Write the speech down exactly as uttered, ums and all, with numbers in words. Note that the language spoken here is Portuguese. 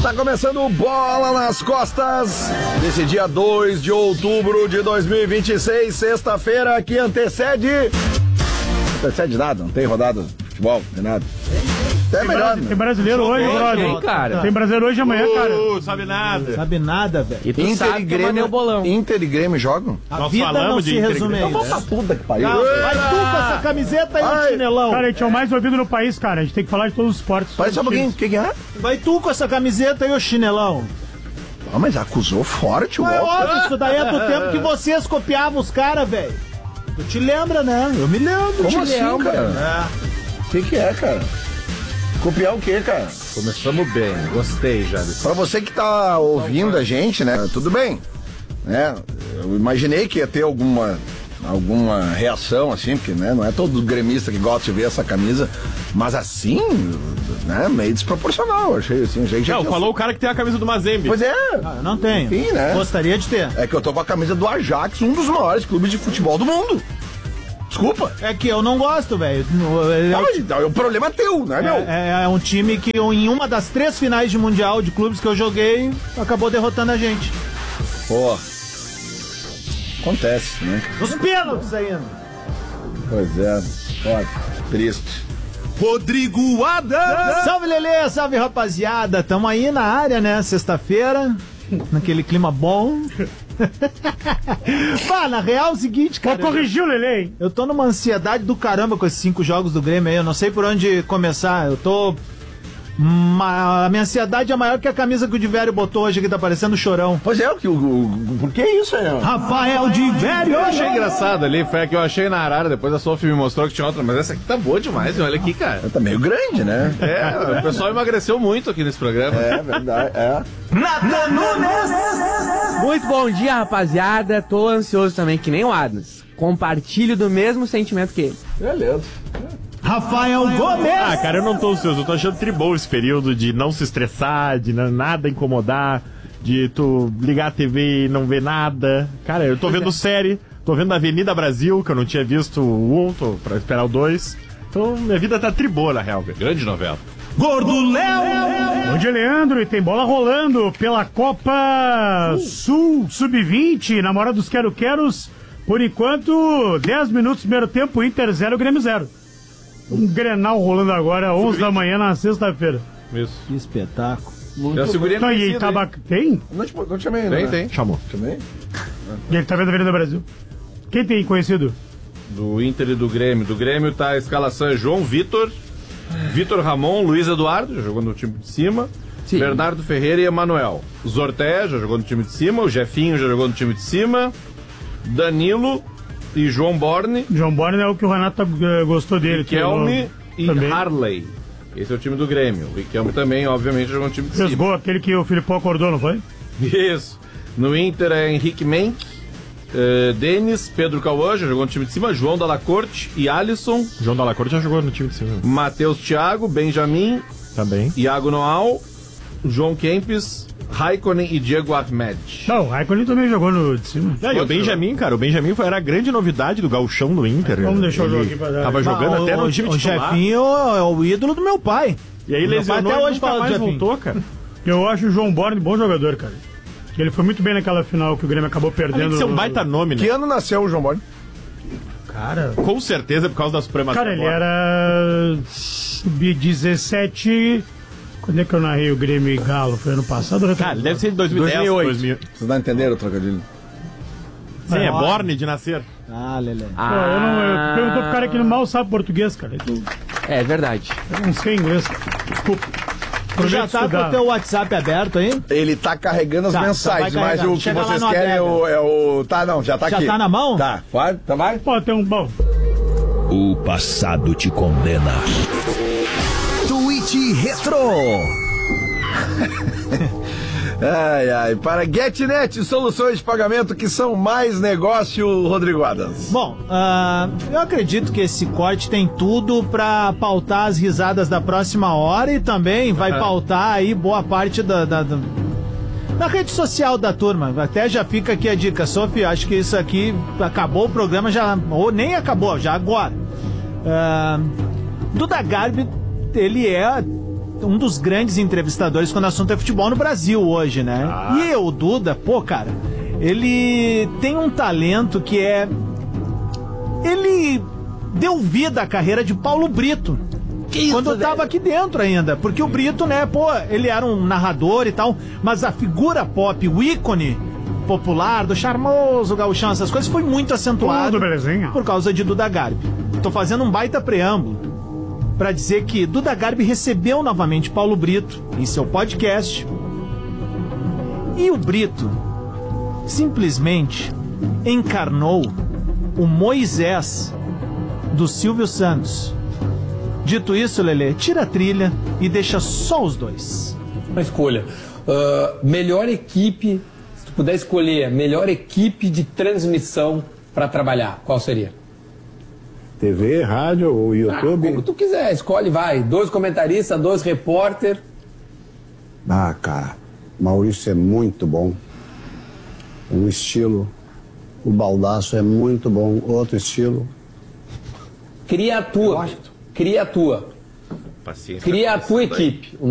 Está começando o Bola nas Costas desse dia dois de outubro de dois mil e vinte e seis, sexta-feira, que antecede... Não antecede nada, não tem rodada de futebol, não tem nada. É melhor, né? Tem brasileiro hoje, brother. Tem, cara. Tem brasileiro hoje e amanhã, cara. Uh, sabe nada. Sabe nada, velho. E tu Inter sabe e que eu mandei o bolão. Grêmio, Inter e Grêmio jogam? A Nós vida não falamos se de Inter e resume Grêmio. aí, Vamos né? pra puta que pariu. Calma, vai tu com essa camiseta e o Ai. chinelão. Cara, a gente é o mais ouvido no país, cara. A gente tem que falar de todos os esportes. Parece só um pouquinho, o que, que é? Vai tu com essa camiseta e o chinelão. Ah, mas acusou forte o Mas é golpe. óbvio, isso daí é do tempo que vocês copiavam os caras, velho. Tu te lembra, né? Eu me lembro. Como te assim, lembro. cara? O que, que é, cara? Copiar o quê, cara? Começamos bem, gostei já disso. Pra você que tá ouvindo a gente, né? Tudo bem, né? Eu imaginei que ia ter alguma alguma reação, assim, porque, né? Não é todo gremista que gosta de ver essa camisa, mas assim, né? Meio desproporcional, achei assim. Achei que já Não, tinha- falou o cara que tem a camisa do Mazembe. Pois é. Ah, eu não tenho. Enfim, né? Gostaria de ter. É que eu tô com a camisa do Ajax, um dos maiores clubes de futebol do mundo. Desculpa. É que eu não gosto, velho. É, Ah, mas então, é um problema teu, né, meu? é, é um time que em uma das três finais de Mundial de clubes que eu joguei, acabou derrotando a gente. Pô. Acontece, né? Os pênaltis ainda. Pois é. Foda. Triste. Rodrigo Adams. Salve, Lelê, salve, rapaziada. Tamo aí na área, né? Sexta-feira, naquele clima bom. Pá, na real é o seguinte, Pô, cara. corrigiu o Lelê, hein? Eu tô numa ansiedade do caramba com esses cinco jogos do Grêmio aí. Eu não sei por onde começar. Eu tô... Ma... A minha ansiedade é maior que a camisa que o Divério botou hoje aqui, tá parecendo chorão. Pois é, o que, o, o, por que isso aí? ó? Rafael Divério! Eu achei engraçado ali, foi a que eu achei na Arara, depois a Sophie me mostrou que tinha outra, mas essa aqui tá boa demais, hein? Olha aqui, cara. Tá meio grande, né? É, o pessoal emagreceu muito aqui nesse programa. É verdade, é. Muito bom dia, rapaziada. Tô ansioso também, que nem o Adams. Compartilho do mesmo sentimento que ele. Beleza. Rafael Gomes! Ah, cara, eu não tô ansioso, eu tô achando tribom esse período de não se estressar, de não- nada incomodar, de tu ligar a T V e não ver nada. Cara, eu tô vendo série, tô vendo Avenida Brasil, que eu não tinha visto o um, tô pra esperar o dois. Então, minha vida tá tribô, na real, velho. Grande novela. Gordo Léo! Bom dia, Leandro. E tem bola rolando pela Copa Sul sub vinte, na Mora dos Quero-Queros. Por enquanto, dez minutos primeiro tempo, Inter zero, Grêmio zero. Um Grenal rolando agora, onze da manhã na sexta-feira. Isso. Que espetáculo. Eu segurei Então, e aí, tá bac... Tem? Não te, não te chamei ainda, Tem, né? tem. Chamou. Chamei? E ele tá vendo a Avenida Brasil. Quem tem conhecido? Do Inter e do Grêmio. Do Grêmio tá a escalação é João Vitor, Vitor Ramon, Luiz Eduardo, já jogou no time de cima, Sim. Bernardo Ferreira e Emanuel. Zorté já jogou no time de cima, o Jefinho já jogou no time de cima, Danilo e João Borne, João Borne é o que o Renato eh, gostou dele. que Riquelme eu- e também. Harley. Esse é o time do Grêmio. O Riquelme também, obviamente, jogou no time de Fez cima. gol, aquele que o Filipão acordou, não foi? Isso. No Inter é Henrique Menck, uh, Denis, Pedro Cauã, já jogou no time de cima, João Dalacorte e Alisson, João Dalacorte já jogou no time de cima. Matheus Thiago, Benjamin, Também. Iago Noal, João Kempis, Raikkonen e Diego Ahmed. Não, o Raikkonen também jogou no de cima. Não, e o Benjamin, cara, o Benjamin foi, era a grande novidade do gauchão do Inter. Vamos deixar o Ele jogo aqui pra dar. Tava jogando Ah, até o, no time o titular. Jefinho é o ídolo do meu pai. E aí Meu pai lesionou até e hoje nunca fala mais de Jefinho. voltou, cara. Eu acho o João Borne bom jogador, cara. Ele foi muito bem naquela final que o Grêmio acabou Além perdendo. de ser um baita nome, né? Que ano nasceu o João Borne? Cara, Com certeza é por causa da supremacia. Cara, ele era sub dezessete. Quando é que eu narrei o Grêmio e Galo? Foi ano passado? Cara, ele deve ser de dois mil e dez, dois mil e oito. dois mil. Vocês não entenderam o trocadilho? Sim, é Borne de nascer. ah, Lelê. Pô, eu não, eu perguntou pro cara que mal sabe português, cara. Eu, É verdade. eu não sei inglês, cara. Desculpa. Tu já Prometo tá com estudar. o teu WhatsApp aberto aí? Ele tá carregando as Tá, mensagens, tá, vai mas carregar. o que Chega lá vocês no querem é Adega. o, é o... Tá, não, já tá Já aqui. tá na mão? Tá, vai, tá, vai. Pô, tem um bom. O passado te condena. Tweet Retro. Ai, ai, para GetNet, soluções de pagamento que são mais negócio, Rodrigo Adams. Bom, ah, eu acredito que esse corte tem tudo pra pautar as risadas da próxima hora e também vai pautar aí boa parte da, da, da, da rede social da turma. Até já fica aqui a dica, Sofia, acho que isso aqui acabou o programa já, ou nem acabou, já agora. Ah, Duda Garbi, ele é um dos grandes entrevistadores quando o assunto é futebol no Brasil hoje, né? Ah. E o Duda, pô, cara, ele tem um talento que é... Ele deu vida à carreira de Paulo Brito. Que isso, quando eu tava aqui dentro ainda. Porque o Brito, né, pô, ele era um narrador e tal, mas a figura pop, o ícone popular, do charmoso gauchão, essas coisas, foi muito acentuado. Tudo belezinha. Por causa de Duda Garbi. Tô fazendo um baita preâmbulo pra dizer que Duda Garbi recebeu novamente Paulo Brito em seu podcast. E o Brito simplesmente encarnou o Moisés do Silvio Santos. Dito isso, Lelê, tira a trilha e deixa só os dois. Uma escolha. Uh, melhor equipe, se tu puder escolher, melhor equipe de transmissão para trabalhar, qual seria? T V, rádio ou YouTube? Ah, como tu quiser, escolhe, vai. Dois comentaristas, dois repórter. Ah, cara, Maurício é muito bom. Um estilo. O Baldasso é muito bom, outro estilo. Cria a tua. Cria a tua. Paciência, Cria a tua equipe.